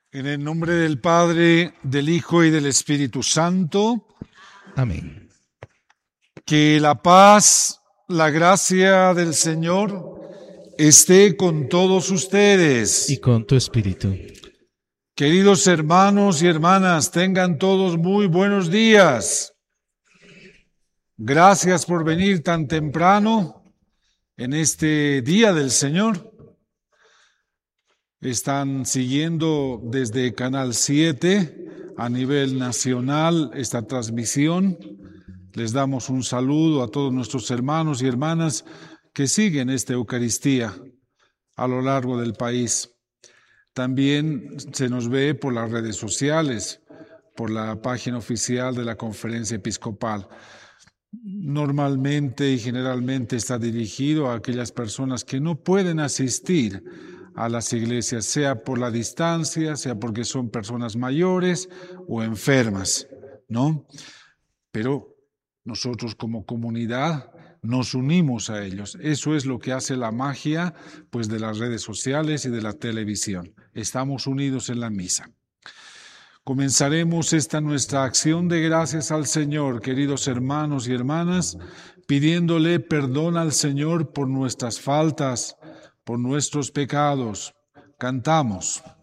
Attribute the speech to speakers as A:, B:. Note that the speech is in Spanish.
A: En el nombre del Padre, del Hijo y del Espíritu Santo.
B: Amén.
A: Que la paz, la gracia del Señor esté con todos ustedes.
B: Y con tu espíritu.
A: Queridos hermanos y hermanas, tengan todos muy buenos días. Gracias por venir tan temprano en este día del Señor. Están siguiendo desde Canal 7 a nivel nacional esta transmisión. Les damos un saludo a todos nuestros hermanos y hermanas que siguen esta Eucaristía a lo largo del país. También se nos ve por las redes sociales, por la página oficial de la Conferencia Episcopal. Normalmente y generalmente está dirigido a aquellas personas que no pueden asistir a las iglesias, sea por la distancia, sea porque son personas mayores o enfermas, ¿no? Pero nosotros como comunidad nos unimos a ellos. Eso es lo que hace la magia, pues, de las redes sociales y de la televisión. Estamos unidos en la misa. Comenzaremos esta nuestra acción de gracias al Señor, queridos hermanos y hermanas, pidiéndole perdón al Señor por nuestras faltas, por nuestros pecados. Cantamos.